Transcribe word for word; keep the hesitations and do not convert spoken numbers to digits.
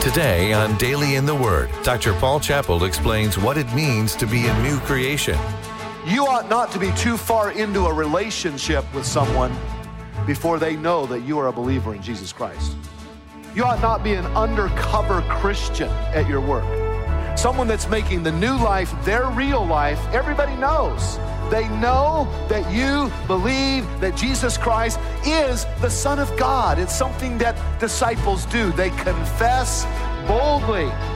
Today on Daily in the Word, Doctor Paul Chappell explains what it means to be a new creation. You ought not to be too far into a relationship with someone before they know that you are a believer in Jesus Christ. You ought not be an undercover Christian at your work. Someone that's making the new life their real life. Everybody knows. They know that you believe that Jesus Christ is the Son of God. It's something that disciples do. They confess boldly